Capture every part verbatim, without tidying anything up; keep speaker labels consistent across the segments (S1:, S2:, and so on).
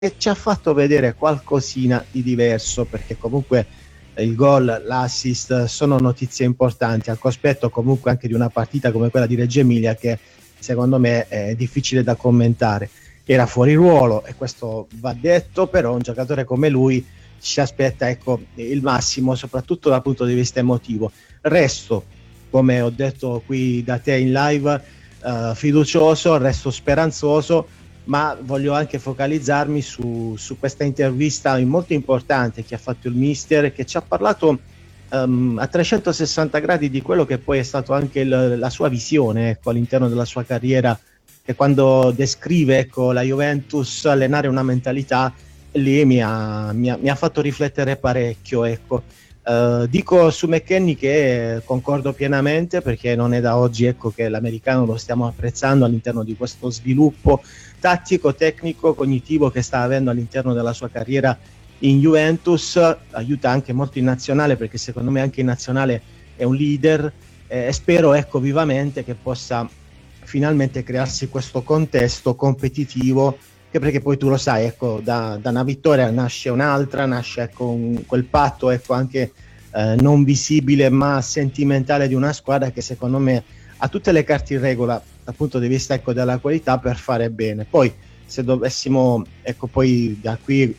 S1: che ci ha fatto vedere qualcosina di diverso, perché comunque il gol, l'assist sono notizie importanti al cospetto comunque anche di una partita come quella di Reggio Emilia, che secondo me è difficile da commentare. Era fuori ruolo e questo va detto, però un giocatore come lui ci aspetta, ecco, il massimo, soprattutto dal punto di vista emotivo. Resto, come ho detto qui da te in live, uh, fiducioso, resto speranzoso, ma voglio anche focalizzarmi su, su questa intervista molto importante che ha fatto il mister, che ci ha parlato um, a trecentosessanta gradi di quello che poi è stato anche il, la sua visione, ecco, all'interno della sua carriera, che quando descrive, ecco, la Juventus, allenare una mentalità, lì mi ha, mi ha, mi ha fatto riflettere parecchio, ecco. Uh, dico su McKennie che concordo pienamente, perché non è da oggi, ecco, che l'americano lo stiamo apprezzando all'interno di questo sviluppo tattico, tecnico, cognitivo che sta avendo all'interno della sua carriera in Juventus. Aiuta anche molto in nazionale, perché secondo me anche in nazionale è un leader, eh, e spero, ecco, vivamente che possa finalmente crearsi questo contesto competitivo, che perché poi tu lo sai, ecco, da, da una vittoria nasce un'altra, nasce, ecco, un, quel patto, ecco, anche eh, non visibile ma sentimentale di una squadra che secondo me ha tutte le carte in regola dal punto di vista, ecco, della qualità per fare bene. Poi se dovessimo, ecco, poi da qui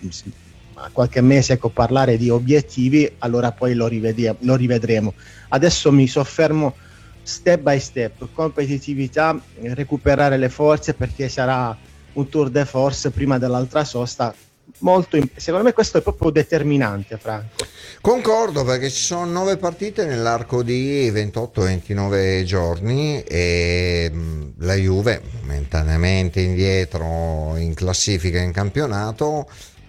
S1: a qualche mese, ecco, parlare di obiettivi, allora poi lo, rivedi- lo rivedremo. Adesso mi soffermo step by step, competitività, recuperare le forze, perché sarà un tour de force prima dell'altra sosta molto imp- secondo me questo è proprio determinante, Franco.
S2: Concordo, perché ci sono nove partite nell'arco di ventotto ventinove giorni e mh, la Juve momentaneamente indietro in classifica in campionato,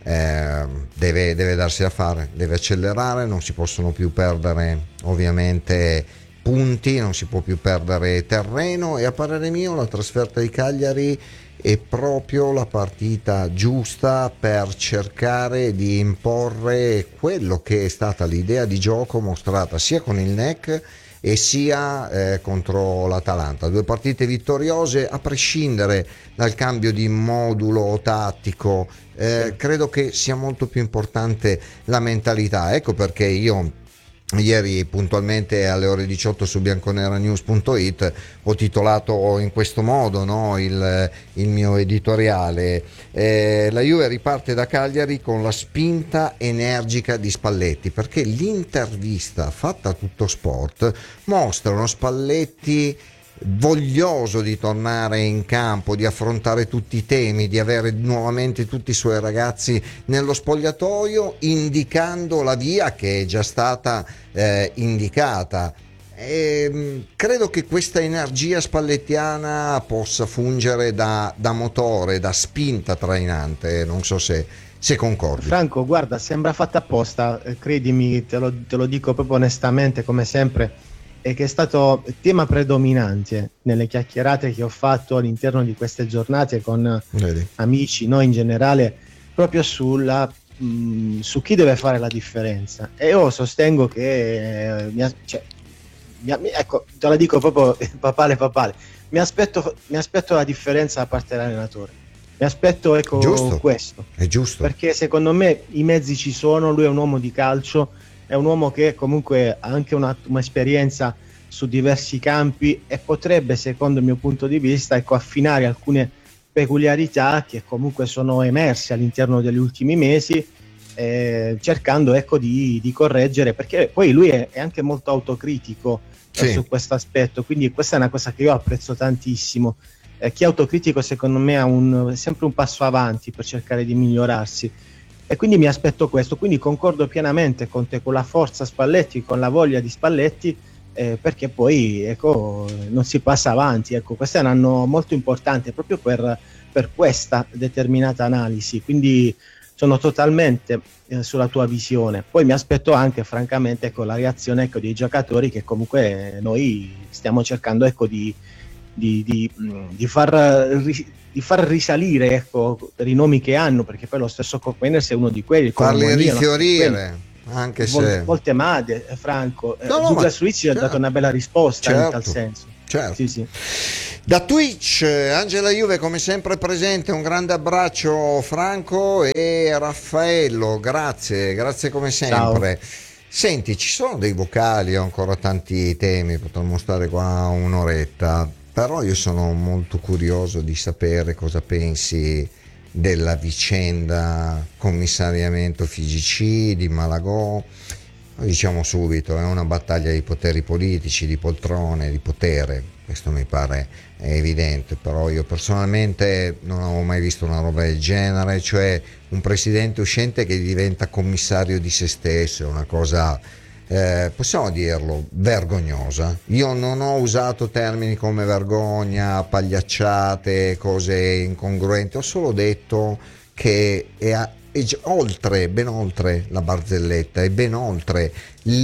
S2: eh, deve, deve darsi da fare, deve accelerare, non si possono più perdere ovviamente punti, non si può più perdere terreno, e a parere mio la trasferta di Cagliari è proprio la partita giusta per cercare di imporre quello che è stata l'idea di gioco mostrata sia con il N E C e sia eh, contro l'Atalanta. Due partite vittoriose a prescindere dal cambio di modulo tattico. Eh,
S1: Sì.
S2: credo che sia molto più importante la mentalità. Ecco perché io ieri puntualmente alle ore diciotto su bianconeranews punto it ho titolato in questo modo, no, il, il mio editoriale. Eh, la Juve riparte da Cagliari con la spinta energica di Spalletti, perché l'intervista fatta a Tutto Sport mostra uno Spalletti voglioso di tornare in campo, di affrontare tutti i temi, di avere nuovamente tutti i suoi ragazzi nello spogliatoio, indicando la via che è già stata eh, indicata. E credo che questa energia spallettiana possa fungere da, da motore, da spinta trainante. Non so se, se concordi.
S1: Franco, guarda, sembra fatta apposta, eh, credimi, te lo, te lo dico proprio onestamente, come sempre, e che è stato tema predominante nelle chiacchierate che ho fatto all'interno di queste giornate con
S2: Vedi?
S1: amici, noi in generale, proprio sulla, mh, su chi deve fare la differenza. E io sostengo che, eh, mi, cioè, mi, ecco, te la dico proprio papale papale, mi aspetto, mi aspetto la differenza da parte dell'allenatore. Mi aspetto, ecco,
S2: Giusto,
S1: questo,
S2: è giusto.
S1: perché secondo me i mezzi ci sono, lui è un uomo di calcio, è un uomo che comunque ha anche una, un'esperienza su diversi campi e potrebbe, secondo il mio punto di vista, ecco, affinare alcune peculiarità che comunque sono emerse all'interno degli ultimi mesi, eh, cercando, ecco, di, di correggere, perché poi lui è, è anche molto autocritico, eh,
S2: Sì.
S1: su questo aspetto, quindi questa è una cosa che io apprezzo tantissimo. Eh, chi è autocritico secondo me ha un, sempre un passo avanti per cercare di migliorarsi, e quindi mi aspetto questo, quindi concordo pienamente con te, con la forza Spalletti, con la voglia di Spalletti, eh, perché poi, ecco, non si passa avanti, ecco, questo è un anno molto importante proprio per, per questa determinata analisi, quindi sono totalmente eh, sulla tua visione. Poi mi aspetto anche francamente, ecco, la reazione, ecco, dei giocatori che comunque noi stiamo cercando, ecco, di Di, di, di, far, di far risalire, ecco, per i nomi che hanno, perché poi lo stesso Coqueners è uno di quelli, con
S2: Farli
S1: Monia,
S2: rifiorire, anche
S1: Vol-
S2: se...
S1: Voltemade, eh, Franco,
S2: No,
S1: eh,
S2: no, ma
S1: Douglas Luiz ci ha dato
S2: certo,
S1: una bella risposta in tal
S2: certo,
S1: senso.
S2: certo.
S1: Sì, sì.
S2: Da Twitch, Angela Juve come sempre presente, un grande abbraccio Franco e Raffaello, grazie, grazie come sempre.
S1: Ciao.
S2: Senti, ci sono dei vocali, ho ancora tanti temi, potremmo stare qua un'oretta, però io sono molto curioso di sapere cosa pensi della vicenda commissariamento F I G C, di Malagò. Diciamo subito, è una battaglia di poteri politici, di poltrone, di potere, questo mi pare evidente, però io personalmente non avevo mai visto una roba del genere, cioè un presidente uscente che diventa commissario di se stesso, è una cosa, eh, possiamo dirlo, vergognosa. Io non ho usato termini come vergogna, pagliacciate, cose incongruenti, ho solo detto che è a e oltre, ben oltre la barzelletta e ben oltre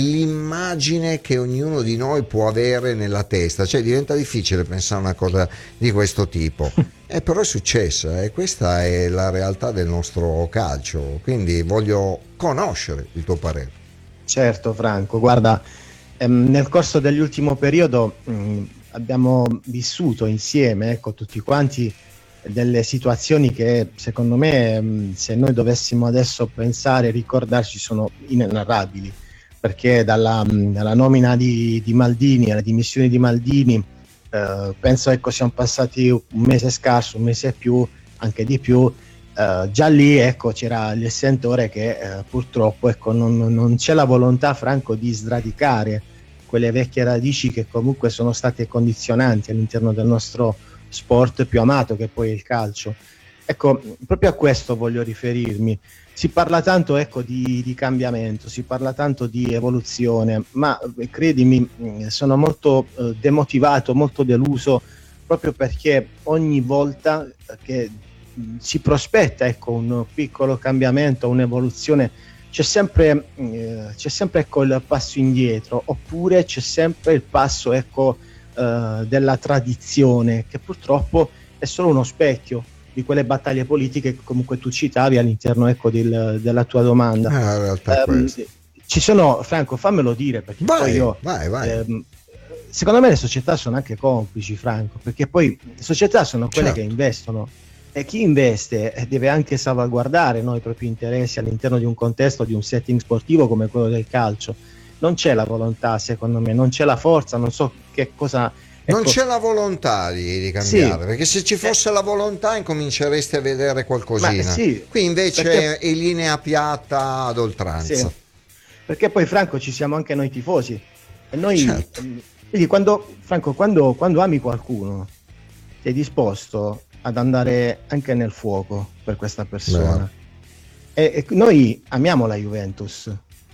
S2: l'immagine che ognuno di noi può avere nella testa, cioè diventa difficile pensare una cosa di questo tipo, e però è successa e questa è la realtà del nostro calcio, quindi voglio conoscere il tuo parere.
S1: Certo Franco, guarda, ehm, nel corso dell'ultimo periodo mh, abbiamo vissuto insieme, ecco, tutti quanti, delle situazioni che secondo me, se noi dovessimo adesso pensare, ricordarci, sono inenarrabili, perché dalla, dalla nomina di, di Maldini, alla dimissione di Maldini, eh, penso ecco siamo passati un mese scarso, un mese e più, anche di più, eh, già lì ecco c'era il sentore che eh, purtroppo ecco non, non c'è la volontà, Franco, di sradicare quelle vecchie radici che comunque sono state condizionanti all'interno del nostro sport più amato, che poi è il calcio. Ecco, proprio a questo voglio riferirmi. Si parla tanto ecco di, di cambiamento, si parla tanto di evoluzione, ma credimi, sono molto eh, demotivato, molto deluso, proprio perché ogni volta che si prospetta ecco un piccolo cambiamento, un'evoluzione, c'è sempre eh, c'è sempre ecco il passo indietro, oppure c'è sempre il passo ecco Uh, della tradizione, che purtroppo è solo uno specchio di quelle battaglie politiche che comunque tu citavi all'interno ecco del, della tua domanda.
S2: Ah, in realtà
S1: um, ci sono, Franco, fammelo dire, perché
S2: vai,
S1: poi io
S2: vai, vai.
S1: Um, secondo me le società sono anche complici, Franco, perché poi le società sono quelle certo. che investono, e chi investe deve anche salvaguardare no, i propri interessi all'interno di un contesto, di un setting sportivo come quello del calcio. Non c'è la volontà, secondo me, non c'è la forza, non so che cosa.
S2: Ecco. Non c'è la volontà di, di cambiare, sì. Perché se ci fosse eh. la volontà incominceresti a vedere qualcosina. Sì, qui invece perché... è linea piatta ad oltranza. Sì.
S1: Perché poi, Franco, ci siamo anche noi tifosi. E noi, certo. Quindi quando, Franco, quando, quando ami qualcuno, sei disposto ad andare anche nel fuoco per questa persona. E, e noi amiamo la Juventus.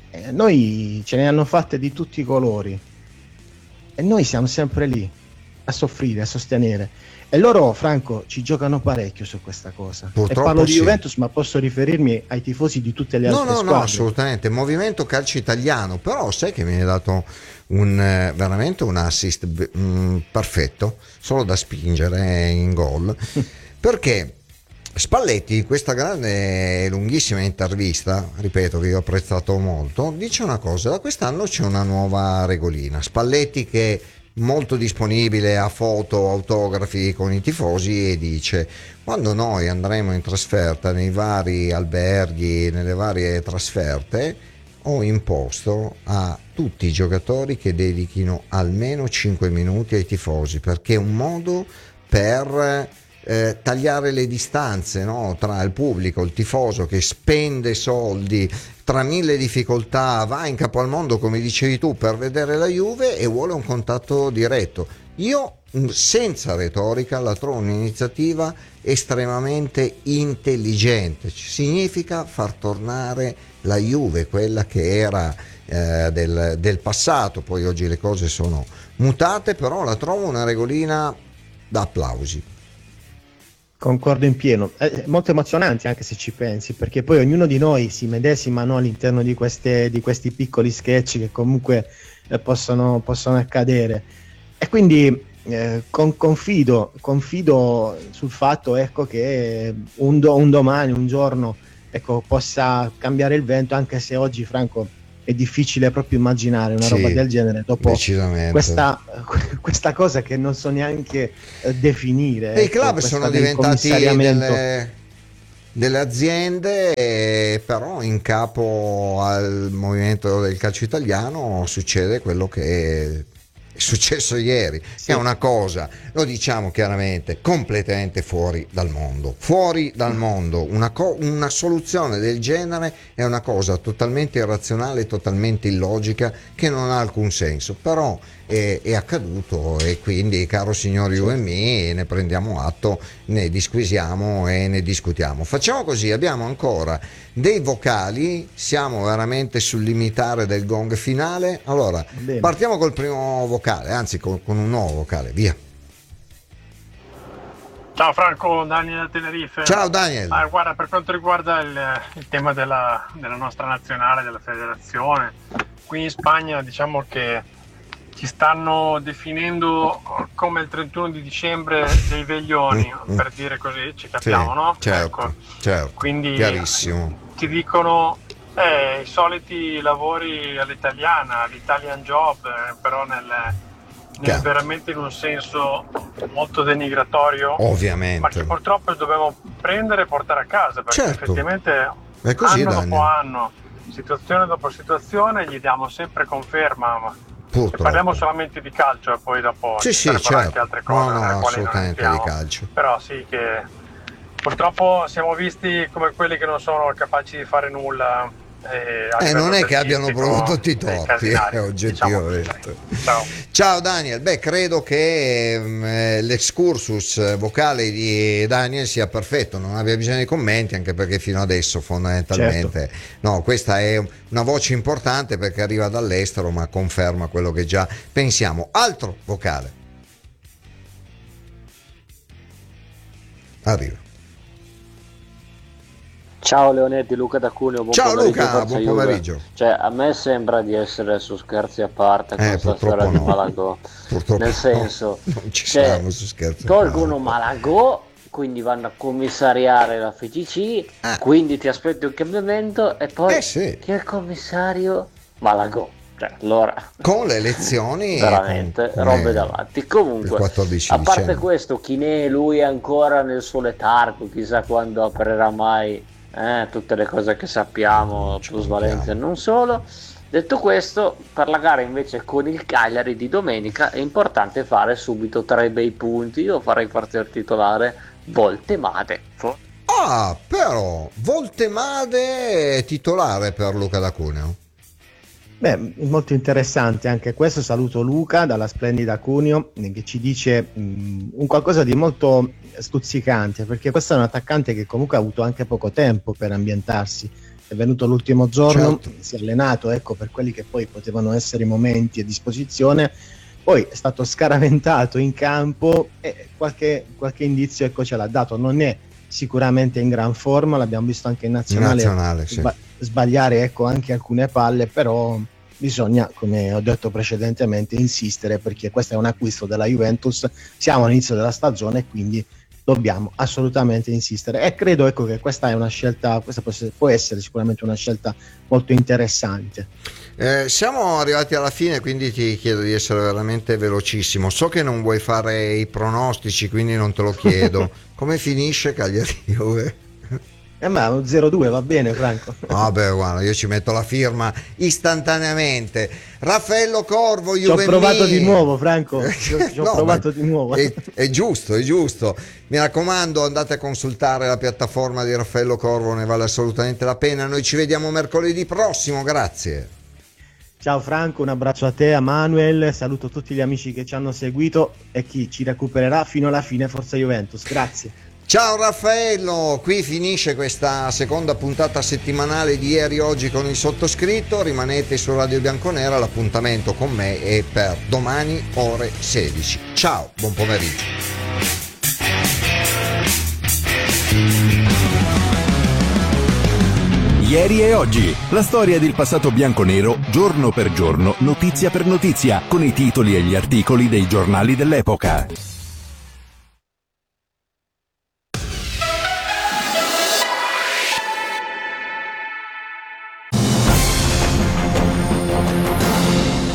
S1: Noi ce ne hanno fatte di tutti i colori e noi siamo sempre lì a soffrire, a sostenere, e loro, Franco, ci giocano parecchio su questa cosa. Purtroppo e parlo di sì. Juventus, ma posso riferirmi ai tifosi di tutte le
S2: no,
S1: altre
S2: no,
S1: squadre.
S2: No, assolutamente, movimento calcio italiano, però sai che mi hai dato un, veramente un assist mh, perfetto, solo da spingere in gol, perché Spalletti, in questa grande e lunghissima intervista, ripeto che io ho apprezzato molto, dice una cosa: da quest'anno c'è una nuova regolina. Spalletti, che è molto disponibile a foto, autografi con i tifosi, e dice: quando noi andremo in trasferta nei vari alberghi, nelle varie trasferte, ho imposto a tutti i giocatori che dedichino almeno cinque minuti ai tifosi, perché è un modo per Eh, tagliare le distanze, no? Tra il pubblico, il tifoso che spende soldi tra mille difficoltà, va in capo al mondo, come dicevi tu, per vedere la Juve, e vuole un contatto diretto. Io, senza retorica, la trovo un'iniziativa estremamente intelligente. Significa far tornare la Juve, quella che era eh, del, del passato. Poi oggi le cose sono mutate, però la trovo una regolina da applausi.
S1: Concordo in pieno, è molto emozionante anche se ci pensi, perché poi ognuno di noi si medesima no, all'interno di, queste, di questi piccoli sketch che comunque eh, possono, possono accadere, e quindi eh, con, confido, confido sul fatto ecco, che un, do, un domani, un giorno ecco, possa cambiare il vento, anche se oggi, Franco, è difficile proprio immaginare una
S2: sì,
S1: roba del genere dopo questa, questa cosa che non so neanche eh, definire.
S2: E
S1: ecco,
S2: i club sono diventati delle, delle aziende, eh, però in capo al movimento del calcio italiano succede quello che è successo ieri, sì. Che è una cosa, lo diciamo chiaramente, completamente fuori dal mondo, fuori dal mondo. Una, co- una soluzione del genere è una cosa totalmente irrazionale, totalmente illogica, che non ha alcun senso, però è, è accaduto, e quindi, caro signor U M I, ne prendiamo atto, ne disquisiamo e ne discutiamo. Facciamo così, abbiamo ancora dei vocali, siamo veramente sul limitare del gong finale. Allora, bene, partiamo col primo vocale, anzi con, con un nuovo vocale, via.
S3: Ciao Franco, Daniel da Tenerife.
S2: Ciao Daniel.
S3: Ah, guarda, per quanto riguarda il, il tema della, della nostra nazionale, della federazione, qui in Spagna diciamo che ci stanno definendo come il trentuno di dicembre dei veglioni, mm, per dire così, ci capiamo, sì, no?
S2: Certo,
S3: ecco.
S2: certo, quindi chiarissimo.
S3: Ti dicono eh, i soliti lavori all'italiana, l'Italian job, eh, però nel, nel veramente in un senso molto denigratorio,
S2: ovviamente,
S3: ma che purtroppo dobbiamo prendere e portare a casa, perché certo, effettivamente
S2: è così,
S3: anno
S2: Daniel.
S3: dopo anno, situazione dopo situazione, gli diamo sempre conferma, ma se parliamo solamente di calcio e poi dopo
S2: sì, sì, certo,
S3: anche altre cose,
S2: no, no,
S3: quali
S2: assolutamente
S3: non
S2: di calcio,
S3: però sì che purtroppo siamo visti come quelli che non sono capaci di fare nulla.
S2: Eh, non è che abbiano proprio tutti i torti, è oggettivamente. Diciamo. Ciao. Ciao Daniel, beh, credo che eh, l'excursus vocale di Daniel sia perfetto, non abbia bisogno di commenti, anche perché fino adesso fondamentalmente, certo, no, questa è una voce importante perché arriva dall'estero, ma conferma quello che già pensiamo. Altro vocale. Arriva.
S4: Ciao Leonetti, Luca da Cuneo, buon
S2: Ciao
S4: pomeriggio.
S2: Luca, buon pomeriggio.
S4: Juve. Cioè, a me sembra di essere su Scherzi a parte con
S2: eh,
S4: questa storia
S2: no.
S4: di Malagò.
S2: Purtroppo
S4: nel senso,
S2: no, non ci
S4: cioè,
S2: siamo su Scherzi
S4: tolgono
S2: a parte.
S4: Malagò, quindi vanno a commissariare la F C C, ah. quindi ti aspetti un cambiamento e poi
S2: eh sì.
S4: chi è il commissario? Malagò. Cioè, allora,
S2: con le elezioni
S4: veramente con, robe davanti. Comunque, a parte
S2: dicembre.
S4: questo, Chinè, lui è ancora nel suo letargo, chissà quando aprirà mai eh, tutte le cose che sappiamo, plusvalenza e non solo. Detto questo, per la gara invece con il Cagliari di domenica è importante fare subito tre bei punti. Io farei partire titolare Voltemade.
S2: Ah, però Voltemade è titolare per Luca da Cuneo.
S1: Beh, molto interessante anche questo. Saluto Luca dalla splendida Cuneo, che ci dice mh, un qualcosa di molto stuzzicante, perché questo è un attaccante che comunque ha avuto anche poco tempo per ambientarsi. È venuto l'ultimo giorno, certo, si è allenato, ecco, per quelli che poi potevano essere i momenti a disposizione, poi è stato scaraventato in campo e qualche, qualche indizio, ecco, ce l'ha dato. Non è sicuramente in gran forma, l'abbiamo visto anche in nazionale,
S2: in nazionale sì.
S1: sba- sbagliare, ecco, anche alcune palle, però bisogna, come ho detto precedentemente, insistere, perché questo è un acquisto della Juventus, siamo all'inizio della stagione e quindi dobbiamo assolutamente insistere, e credo, ecco, che questa è una scelta, questa può essere, può essere sicuramente una scelta molto interessante.
S2: Eh, siamo arrivati alla fine, quindi ti chiedo di essere veramente velocissimo. So che non vuoi fare i pronostici, quindi non te lo chiedo. Come finisce Cagliari Juve?
S1: Eh, ma un zero due va bene, Franco.
S2: Vabbè, guarda, io ci metto la firma istantaneamente. Raffaello Corvo, Juve.
S1: Ci ho provato di nuovo, Franco. Ci ho, ci ho
S2: no,
S1: provato di nuovo.
S2: È, è giusto, è giusto. Mi raccomando, andate a consultare la piattaforma di Raffaello Corvo, ne vale assolutamente la pena. Noi ci vediamo mercoledì prossimo, grazie.
S1: Ciao Franco, un abbraccio a te, a Manuel, saluto tutti gli amici che ci hanno seguito e chi ci recupererà fino alla fine. Forza Juventus, grazie.
S2: Ciao Raffaello, qui finisce questa seconda puntata settimanale di Ieri Oggi con il sottoscritto. Rimanete su Radio Bianconera, l'appuntamento con me è per domani ore sedici. Ciao, buon pomeriggio.
S5: Ieri e Oggi, la storia del passato bianconero, giorno per giorno, notizia per notizia, con i titoli e gli articoli dei giornali dell'epoca.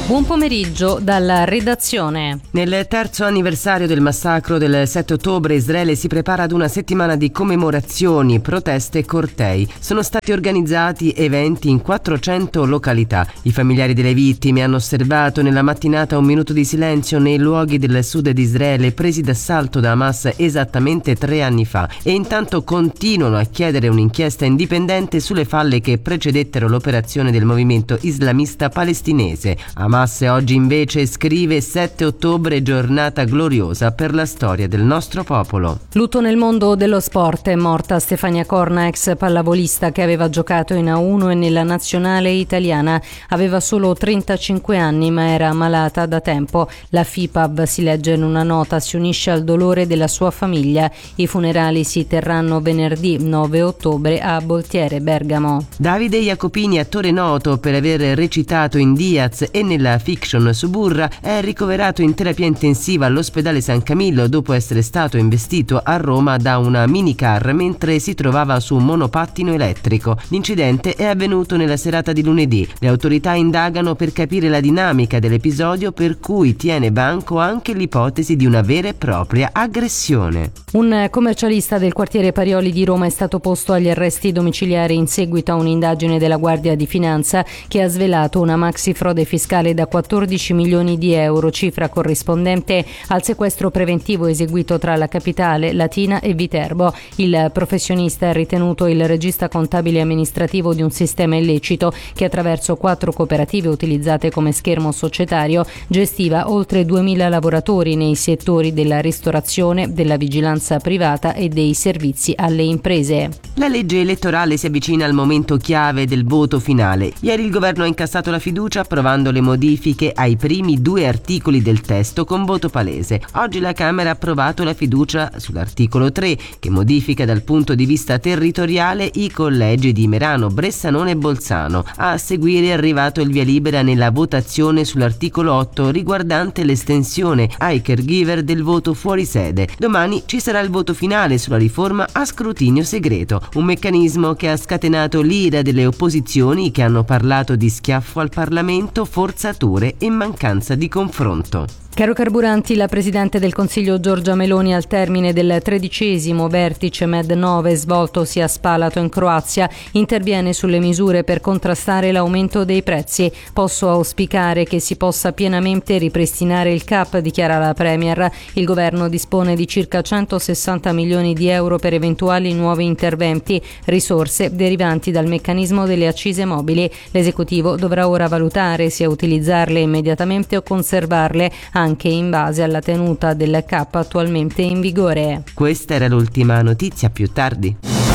S6: Buon pomeriggio dalla redazione.
S7: Nel terzo anniversario del massacro del sette ottobre Israele si prepara ad una settimana di commemorazioni, proteste e cortei. Sono stati organizzati eventi in quattrocento località. I familiari delle vittime hanno osservato nella mattinata un minuto di silenzio nei luoghi del sud di Israele presi d'assalto da Hamas esattamente tre anni fa e intanto continuano a chiedere un'inchiesta indipendente sulle falle che precedettero l'operazione del movimento islamista palestinese. Hamas oggi invece scrive sette ottobre giornata gloriosa per la storia del nostro popolo.
S6: Lutto nel mondo dello sport, è morta Stefania Corna, ex pallavolista che aveva giocato in A uno e nella nazionale italiana. Aveva solo trentacinque anni ma era malata da tempo. La FIPAB, si legge in una nota, si unisce al dolore della sua famiglia. I funerali si terranno venerdì nove ottobre a Boltiere, Bergamo.
S7: Davide Jacopini, attore noto per aver recitato in Diaz e nella fiction Suburra, è ricoverato in terapia intensiva all'ospedale San Camillo dopo essere stato investito a Roma da una minicar mentre si trovava su un monopattino elettrico. L'incidente è avvenuto nella serata di lunedì. Le autorità indagano per capire la dinamica dell'episodio, per cui tiene banco anche l'ipotesi di una vera e propria aggressione.
S6: Un commercialista del quartiere Parioli di Roma è stato posto agli arresti domiciliari in seguito a un'indagine della Guardia di Finanza che ha svelato una maxi frode fiscale da quattordici milioni di euro, cifra corrispondente al sequestro preventivo eseguito tra la capitale Latina e Viterbo. Il professionista è ritenuto il regista contabile e amministrativo di un sistema illecito che attraverso quattro cooperative utilizzate come schermo societario gestiva oltre duemila lavoratori nei settori della ristorazione, della vigilanza privata e dei servizi alle imprese.
S7: La legge elettorale si avvicina al momento chiave del voto finale. Ieri il governo ha incassato la fiducia approvando le modifiche ai primi due articoli del testo con voto palese. Oggi la Camera ha approvato la fiducia sull'articolo tre, che modifica dal punto di vista territoriale i collegi di Merano, Bressanone e Bolzano. A seguire è arrivato il via libera nella votazione sull'articolo otto riguardante l'estensione ai caregiver del voto fuori sede. Domani ci sarà il voto finale sulla riforma a scrutinio segreto, un meccanismo che ha scatenato l'ira delle opposizioni che hanno parlato di schiaffo al Parlamento, forzature e mancanza di confronto.
S6: Caro Carburanti, la Presidente del Consiglio Giorgia Meloni al termine del tredicesimo vertice Med nove svoltosi a Spalato in Croazia interviene sulle misure per contrastare l'aumento dei prezzi. Posso auspicare che si possa pienamente ripristinare il C A P, dichiara la Premier. Il governo dispone di circa centosessanta milioni di euro per eventuali nuovi interventi, risorse derivanti dal meccanismo delle accise mobili. L'esecutivo dovrà ora valutare se utilizzarle immediatamente o conservarle anche in base alla tenuta del C A P attualmente in vigore.
S7: Questa era l'ultima notizia, più tardi.